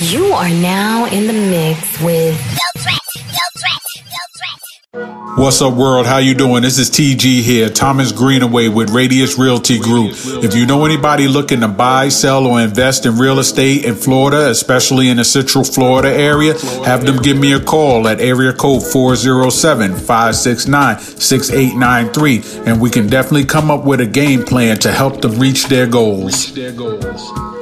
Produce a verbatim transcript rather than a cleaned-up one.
You are now in the mix with What's up, world? How you doing? This is T G here, Thomas Greenaway with Radius Realty Group. If you know anybody looking to buy, sell, or invest in real estate in Florida, especially in the Central Florida area, have them give me a call at area code four oh seven, five six nine, six eight nine three, and we can definitely come up with a game plan to help them reach their goals.